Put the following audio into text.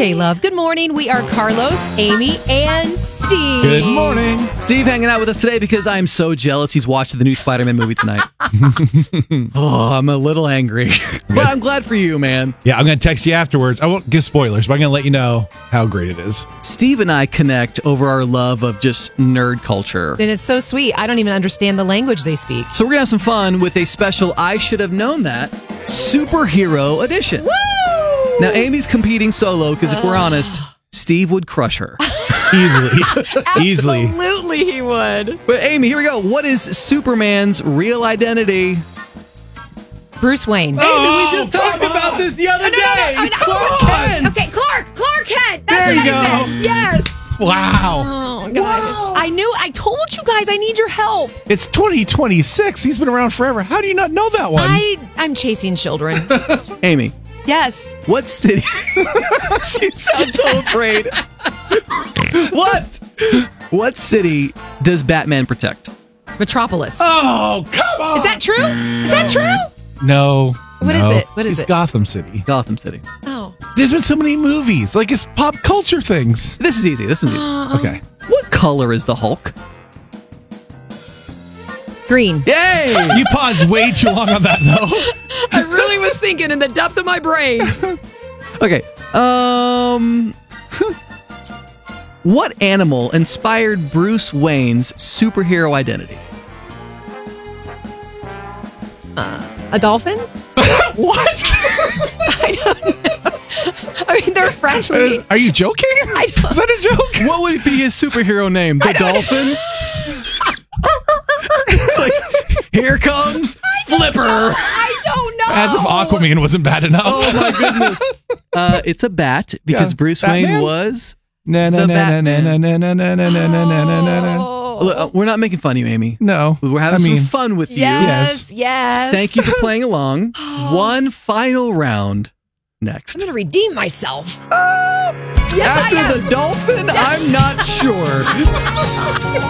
Okay, love. Good morning. We are Carlos, Amy, and Steve. Good morning. Steve hanging out with us today because I'm so jealous he's watching the new Spider-Man movie tonight. Oh, I'm a little angry. But I'm glad for you, man. Yeah, I'm going to text you afterwards. I won't give spoilers, but I'm going to let you know how great it is. Steve and I connect over our love of just nerd culture. And it's so sweet. I don't even understand the language they speak. So we're going to have some fun with a special I Should Have Known That Superhero Edition. Woo! Now, Amy's competing solo because if we're honest, Steve would crush her. Easily. Absolutely he would. But Amy, here we go. What is Superman's real identity? Bruce Wayne. Amy, we just talked about this the other day. It's Clark Kent. Okay, Clark Kent. That's There you what I go. meant. Yes. Wow. Oh, guys. I told you guys I need your help. It's 2026. He's been around forever. How do you not know that one? I'm chasing children. Amy, Yes. what city? She sounds so afraid. What city does Batman protect? Metropolis. Oh, come on. Is that true? Is that true? No. What is it? What is it's it? Gotham City. Gotham City. Oh. There's been so many movies. Like, it's pop culture things. This is easy. Okay. What color is the Hulk? Green. Yay! You paused way too long on that, though. I really was thinking in the depth of my brain. Okay. What animal inspired Bruce Wayne's superhero identity? A dolphin? What? I don't know. I mean, they're fragile. Are you joking? I don't- Is that a joke? What would be his superhero name? The dolphin? Like, here comes Flipper. I don't know. As if Aquaman wasn't bad enough. Oh my goodness. It's a bat because Yeah. Bruce Batman? Wayne was. No. Look, we're not making fun of you, Amy. No. We're having some fun with you. Yes. Thank you for playing along. One final round next. I'm going to redeem myself. Yes, I am. After the dolphin, I'm not sure.